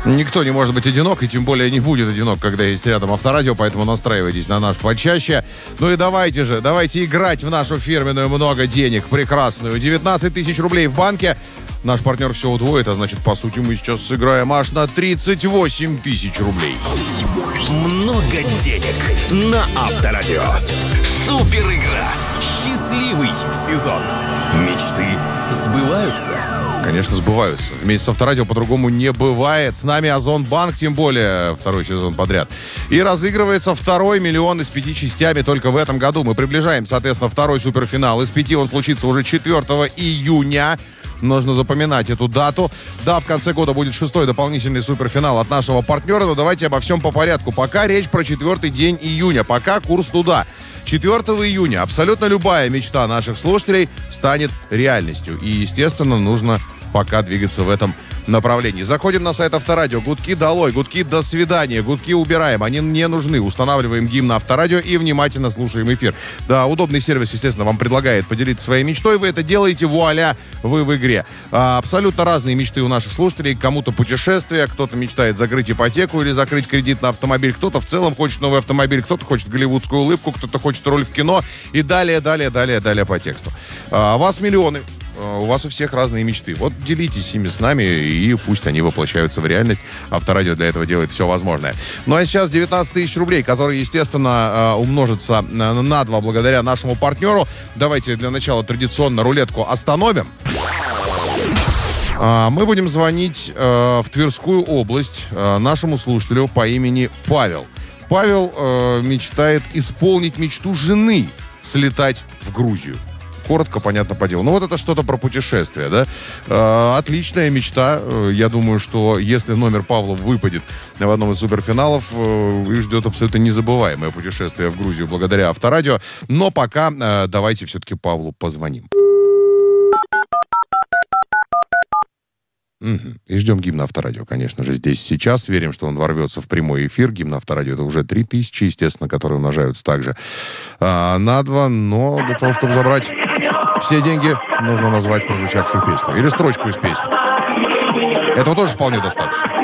Никто не может быть одинок, и тем более не будет одинок, когда есть рядом Авторадио, поэтому настраивайтесь на наш почаще. Ну и давайте играть в нашу фирменную «Много денег» прекрасную. 19 тысяч рублей в банке. Наш партнер все удвоит, а значит, по сути, мы сейчас сыграем аж на 38 тысяч рублей. Много денег на Авторадио. Супер игра. Счастливый сезон. Мечты сбываются. Конечно, сбываются. Вместе с Авторадио по-другому не бывает. С нами Озонбанк, тем более второй сезон подряд. И разыгрывается второй миллион из 5 частями только в этом году. Мы приближаем, соответственно, второй суперфинал. Из 5 он случится уже 4 июня. Нужно запоминать эту дату. Да, в конце года будет 6-й дополнительный суперфинал от нашего партнера, но давайте обо всем по порядку. Пока речь про 4-й день июня, пока курс туда. 4 июня абсолютно любая мечта наших слушателей станет реальностью. И, естественно, нужно пока двигаться в этом направлении. Заходим на сайт Авторадио. Гудки долой, гудки до свидания, гудки убираем. Они не нужны. Устанавливаем гимн Авторадио и внимательно слушаем эфир. Да, удобный сервис, естественно, вам предлагает поделиться своей мечтой. Вы это делаете, вуаля, вы в игре. Абсолютно разные мечты у наших слушателей. Кому-то путешествие, кто-то мечтает закрыть ипотеку или закрыть кредит на автомобиль. Кто-то в целом хочет новый автомобиль, кто-то хочет голливудскую улыбку, кто-то хочет роль в кино. И далее по тексту. Вас миллионы. У вас у всех разные мечты. Вот делитесь ими с нами, и пусть они воплощаются в реальность. Авторадио для этого делает все возможное. Ну а сейчас 19 тысяч рублей, которые, естественно, умножатся на 2 благодаря нашему партнеру. Давайте для начала традиционно рулетку остановим. Мы будем звонить в Тверскую область нашему слушателю по имени Павел. Павел мечтает исполнить мечту жены — слетать в Грузию. Коротко, понятно, по делу. Ну, вот это что-то про путешествие, да? Отличная мечта. Я думаю, что если номер Павла выпадет в одном из суперфиналов, их ждет абсолютно незабываемое путешествие в Грузию благодаря Авторадио. Но пока давайте все-таки Павлу позвоним. И ждем гимна Авторадио, конечно же, здесь сейчас. Верим, что он ворвется в прямой эфир. Гимн Авторадио — это уже 3000, естественно, которые умножаются также на 2. Но для того, чтобы забрать все деньги, нужно назвать прозвучавшую песню. Или строчку из песни. Этого тоже вполне достаточно.